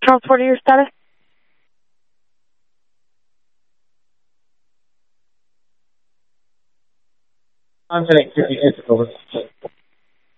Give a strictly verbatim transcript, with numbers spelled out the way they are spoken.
Transporting your status? I'm going to give you over.